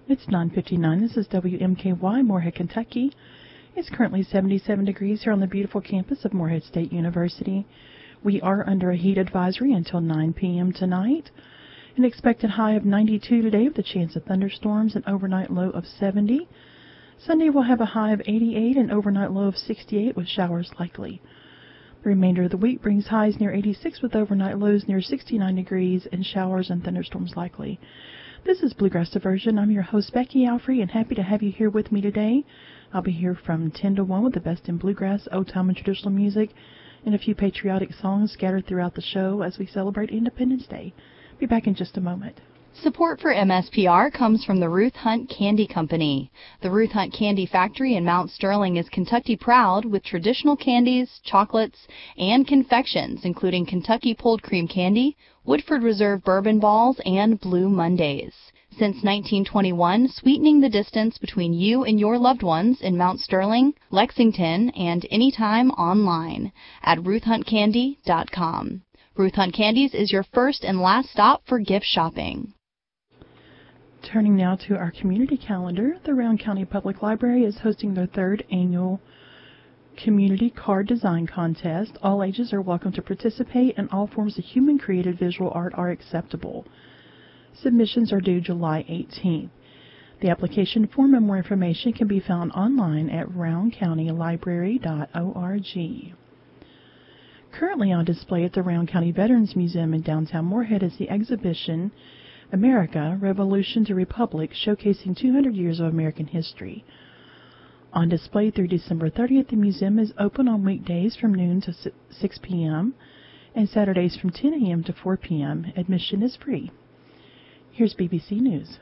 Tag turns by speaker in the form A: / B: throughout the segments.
A: It's 9:59. This is WMKY, Morehead, Kentucky. It's currently 77 degrees here on the beautiful campus of Morehead State University. We are under a heat advisory until 9 p.m. tonight. An expected high of 92 today with a chance of thunderstorms and overnight low of 70. Sunday will have a high of 88 and overnight low of 68 with showers likely. The remainder of the week brings highs near 86 with overnight lows near 69 degrees and showers and thunderstorms likely. This is Bluegrass Diversion. I'm your host, Becky Alfrey, and happy to have you here with me today. I'll be here from 10 to 1 with the best in bluegrass, old-time and traditional music, and a few patriotic songs scattered throughout the show as we celebrate Independence Day. Be back in just a moment.
B: Support for MSPR comes from the Ruth Hunt Candy Company. The Ruth Hunt Candy Factory in Mount Sterling is Kentucky proud with traditional candies, chocolates, and confections, including Kentucky Pulled Cream Candy, Woodford Reserve Bourbon Balls, and Blue Mondays. Since 1921, sweetening the distance between you and your loved ones in Mount Sterling, Lexington, and anytime online at RuthHuntCandy.com. Ruth Hunt Candies is your first and last stop for gift shopping.
A: Turning now to our community calendar, the Rowan County Public Library is hosting their third annual Community Card Design Contest. All ages are welcome to participate, and all forms of human-created visual art are acceptable. Submissions are due July 18th. The application form and more information can be found online at rowancountylibrary.org. Currently on display at the Rowan County Veterans Museum in downtown Morehead is the exhibition America, Revolution to Republic, showcasing 200 years of American history. On display through December 30th, the museum is open on weekdays from noon to 6 p.m. and Saturdays from 10 a.m. to 4 p.m. Admission is free. Here's BBC News.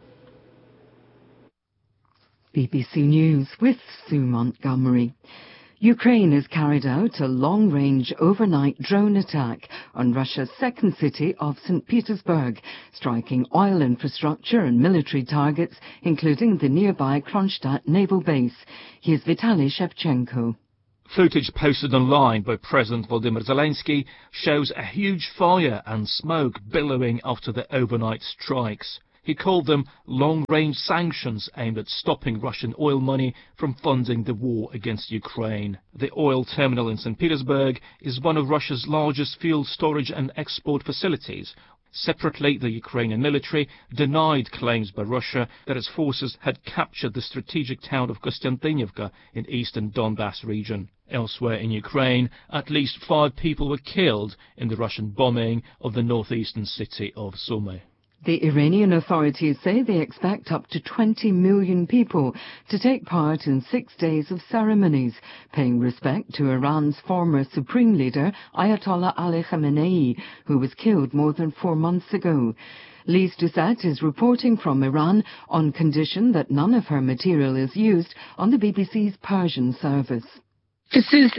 C: BBC News with Sue Montgomery. Ukraine has carried out a long-range overnight drone attack on Russia's second city of St. Petersburg, striking oil infrastructure and military targets, including the nearby Kronstadt naval base. Here's Vitaly Shevchenko.
D: Footage posted online by President Volodymyr Zelensky shows a huge fire and smoke billowing after the overnight strikes. He called them long-range sanctions aimed at stopping Russian oil money from funding the war against Ukraine. The oil terminal in St. Petersburg is one of Russia's largest fuel storage and export facilities. Separately, the Ukrainian military denied claims by Russia that its forces had captured the strategic town of Kostiantynivka in eastern Donbass region. Elsewhere in Ukraine, at least 5 people were killed in the Russian bombing of the northeastern city of Sumy.
C: The Iranian authorities say they expect up to 20 million people to take part in 6 days of ceremonies, paying respect to Iran's former supreme leader, Ayatollah Ali Khamenei, who was killed more than 4 months ago. Lise Doucette is reporting from Iran on condition that none of her material is used on the BBC's Persian service.
E: This is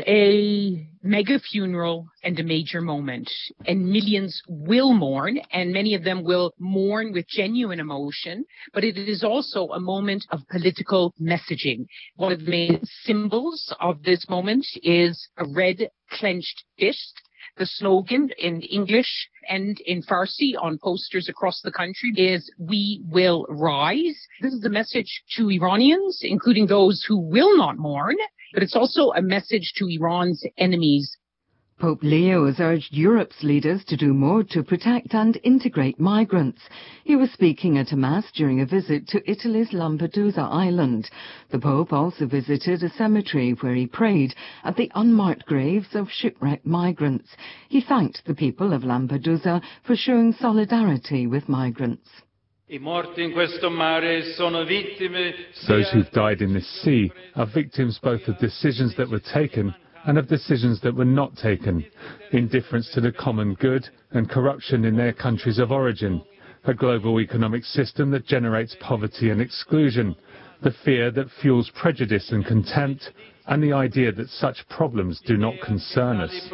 E: a mega funeral and a major moment, and millions will mourn, and many of them will mourn with genuine emotion, but it is also a moment of political messaging. One of the main symbols of this moment is a red clenched fist. The slogan in English and in Farsi on posters across the country is "We will rise." This is a message to Iranians, including those who will not mourn, but it's also a message to Iran's enemies.
C: Pope Leo has urged Europe's leaders to do more to protect and integrate migrants. He was speaking at a mass during a visit to Italy's Lampedusa island. The Pope also visited a cemetery where he prayed at the unmarked graves of shipwrecked migrants. He thanked the people of Lampedusa for showing solidarity with migrants.
F: Those who've died in this sea are victims both of decisions that were taken and of decisions that were not taken, indifference to the common good and corruption in their countries of origin, a global economic system that generates poverty and exclusion, the fear that fuels prejudice and contempt, and the idea that such problems do not concern us.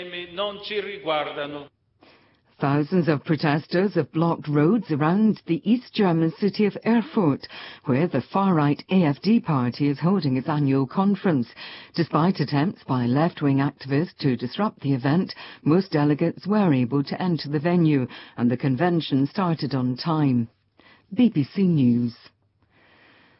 C: Thousands of protesters have blocked roads around the East German city of Erfurt, where the far-right AfD party is holding its annual conference. Despite attempts by left-wing activists to disrupt the event, most delegates were able to enter the venue, and the convention started on time. BBC News.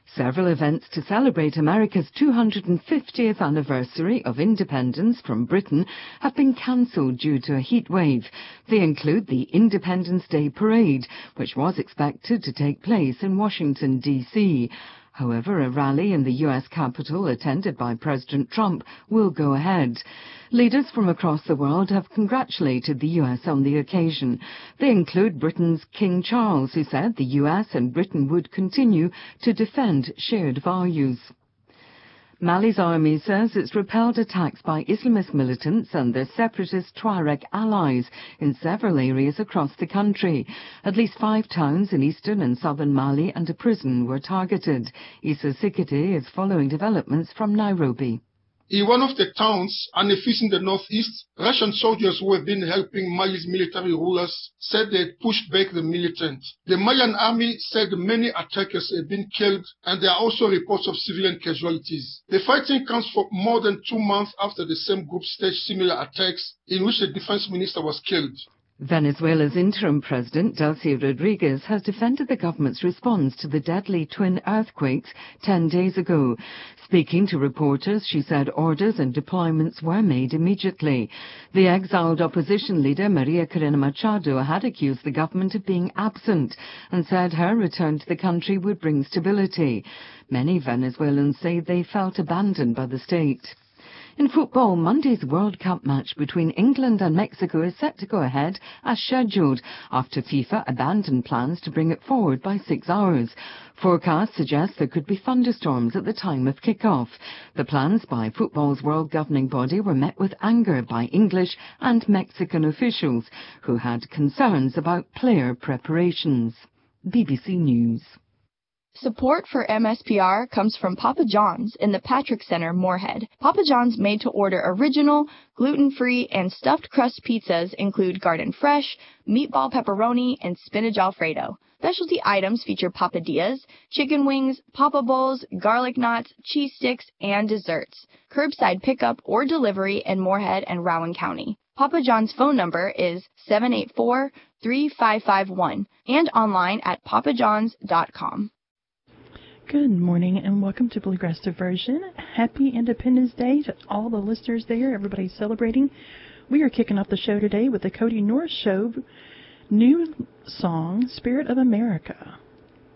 C: Several events to celebrate America's 250th anniversary of independence from Britain have been cancelled due to a heat wave. They include the Independence Day Parade, which was expected to take place in Washington, D.C. However, a rally in the U.S. Capitol attended by President Trump will go ahead. Leaders from across the world have congratulated the U.S. on the occasion. They include Britain's King Charles, who said the U.S. and Britain would continue to defend shared values. Mali's army says it's repelled attacks by Islamist militants and their separatist Tuareg allies in several areas across the country. At least 5 towns in eastern and southern Mali and a prison were targeted. Issa Sikiti is following developments from Nairobi.
G: In one of the towns, Anefis in the northeast, Russian soldiers who have been helping Mali's military rulers said they had pushed back the militants. The Malian army said many attackers had been killed, and there are also reports of civilian casualties. The fighting comes for more than 2 months after the same group staged similar attacks in which the defense minister was killed.
C: Venezuela's interim president, Delcy Rodriguez, has defended the government's response to the deadly twin earthquakes 10 days ago. Speaking to reporters, she said orders and deployments were made immediately. The exiled opposition leader, Maria Corina Machado, had accused the government of being absent and said her return to the country would bring stability. Many Venezuelans say they felt abandoned by the state. In football, Monday's World Cup match between England and Mexico is set to go ahead as scheduled after FIFA abandoned plans to bring it forward by 6 hours. Forecasts suggest there could be thunderstorms at the time of kick-off. The plans by football's world governing body were met with anger by English and Mexican officials who had concerns about player preparations. BBC News.
B: Support for MSPR comes from Papa John's in the Patrick Center, Moorhead. Papa John's made-to-order original, gluten-free, and stuffed crust pizzas include garden fresh, meatball pepperoni, and spinach alfredo. Specialty items feature papadillas, chicken wings, papa bowls, garlic knots, cheese sticks, and desserts. Curbside pickup or delivery in Moorhead and Rowan County. Papa John's phone number is 784-3551 and online at papajohns.com.
A: Good morning and welcome to Bluegrass Diversion. Happy Independence Day to all the listeners there. Everybody's celebrating. We are kicking off the show today with the Cody North Show new song, Spirit of America.